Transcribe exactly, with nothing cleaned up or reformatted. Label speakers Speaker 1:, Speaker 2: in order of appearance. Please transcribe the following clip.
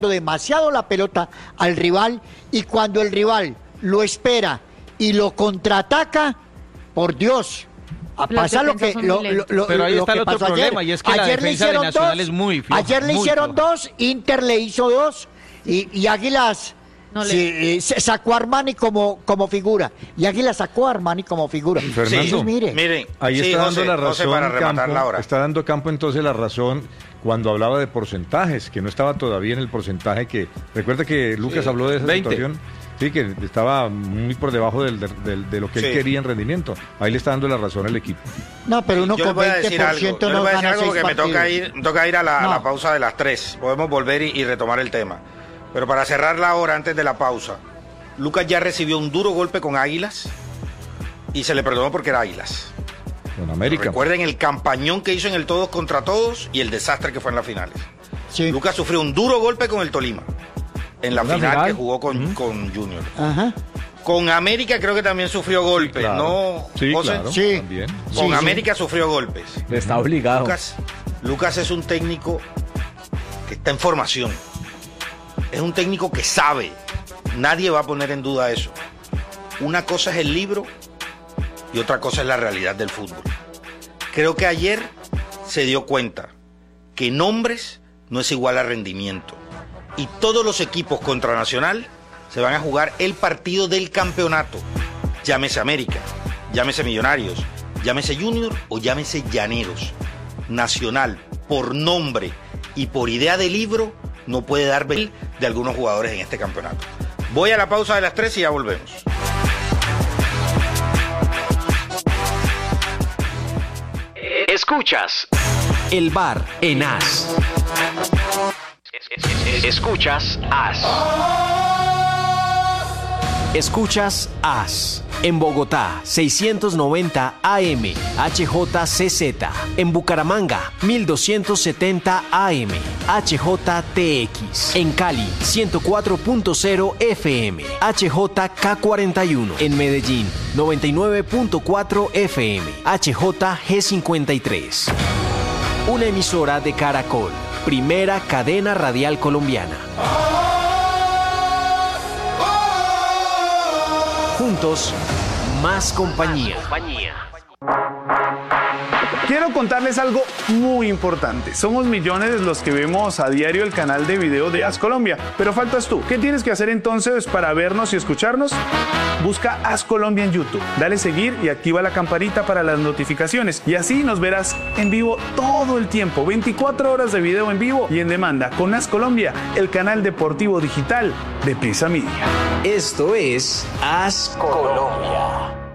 Speaker 1: demasiado la pelota al rival, y cuando el rival lo espera y lo contraataca, por Dios, a pasar lo que lo, lo, lo,
Speaker 2: pero ahí
Speaker 1: lo
Speaker 2: está
Speaker 1: que
Speaker 2: el otro
Speaker 1: pasó
Speaker 2: problema,
Speaker 1: ayer.
Speaker 2: y es que
Speaker 1: Ayer
Speaker 2: la defensa de Nacional
Speaker 1: dos,
Speaker 2: es muy floja.
Speaker 1: Ayer le
Speaker 2: muy
Speaker 1: hicieron
Speaker 2: floja.
Speaker 1: dos, Inter le hizo dos, y, y Águilas
Speaker 3: No
Speaker 1: sí,
Speaker 3: le...
Speaker 1: eh, sacó a Armani como, como figura, y Águilas sacó a Armani como figura.
Speaker 4: Fernando,
Speaker 1: sí, mire.
Speaker 4: miren,
Speaker 5: ahí
Speaker 4: sí,
Speaker 5: está
Speaker 4: José,
Speaker 5: dando la
Speaker 4: José,
Speaker 5: razón
Speaker 4: para rematar
Speaker 5: Campo,
Speaker 4: la hora.
Speaker 5: está dando Campo entonces la razón cuando hablaba de porcentajes, que no estaba todavía en el porcentaje que, recuerda que Lucas
Speaker 4: Sí,
Speaker 5: habló de esa
Speaker 2: veinte.
Speaker 5: situación, sí, que estaba muy por debajo del, del- de lo que
Speaker 4: Sí.
Speaker 5: él quería en rendimiento. Ahí le está dando la razón al equipo.
Speaker 1: No, pero uno
Speaker 4: Yo les
Speaker 1: con
Speaker 4: voy a
Speaker 1: veinte
Speaker 4: decir
Speaker 1: por
Speaker 4: algo,
Speaker 1: ciento
Speaker 4: yo les
Speaker 1: no
Speaker 4: voy a decir
Speaker 1: gana
Speaker 4: algo
Speaker 1: seis
Speaker 4: porque me toca
Speaker 1: partidos.
Speaker 4: ir, me toca ir a la, a la
Speaker 1: No.
Speaker 4: pausa de las tres. Podemos volver y, y retomar el tema. Pero para cerrar la hora antes de la pausa, Lucas ya recibió un duro golpe con Águilas y se le perdonó porque era Águilas.
Speaker 5: Con América.
Speaker 4: Recuerden el campañón que hizo en el todos contra todos y el desastre que fue en las finales.
Speaker 1: Sí.
Speaker 4: Lucas sufrió un duro golpe con el Tolima en la
Speaker 5: Una
Speaker 4: final,
Speaker 5: final.
Speaker 4: que jugó con,
Speaker 5: Ujú.
Speaker 4: con Junior.
Speaker 1: Ajá.
Speaker 4: Con América creo que también sufrió golpes,
Speaker 5: Claro.
Speaker 4: ¿no,
Speaker 5: Sí,
Speaker 4: José?
Speaker 5: claro.
Speaker 1: Sí.
Speaker 5: También.
Speaker 4: Con
Speaker 1: Sí, sí.
Speaker 4: América sufrió golpes.
Speaker 6: Está obligado.
Speaker 4: Lucas, Lucas es un técnico que está en formación. Es un técnico que sabe. Nadie va a poner en duda eso. Una cosa es el libro y otra cosa es la realidad del fútbol. Creo que ayer se dio cuenta que nombres no es igual a rendimiento. Y todos los equipos contra Nacional se van a jugar el partido del campeonato. Llámese América, llámese Millonarios, llámese Junior o llámese Llaneros. Nacional, por nombre y por idea de libro, no puede dar bel de algunos jugadores en este campeonato. Voy a la pausa de las tres y ya volvemos.
Speaker 7: Escuchas El Bar en As. Escuchas As. Escuchas As. En Bogotá, seiscientos noventa A M, H J C Z. En Bucaramanga, mil doscientos setenta A M, H J T X. En Cali, ciento cuatro punto cero F M, H J K cuarenta y uno. En Medellín, noventa y nueve punto cuatro F M, H J G cincuenta y tres. Una emisora de Caracol, primera cadena radial colombiana. Juntos, más compañía.
Speaker 8: Quiero contarles algo muy importante. Somos millones los que vemos a diario el canal de video de As Colombia, pero faltas tú. ¿Qué tienes que hacer entonces para vernos y escucharnos? Busca As Colombia en YouTube, dale seguir y activa la campanita para las notificaciones, y así nos verás en vivo todo el tiempo, veinticuatro horas de video en vivo y en demanda con As Colombia, el canal deportivo digital de Prisa Media.
Speaker 7: Esto es As Colombia.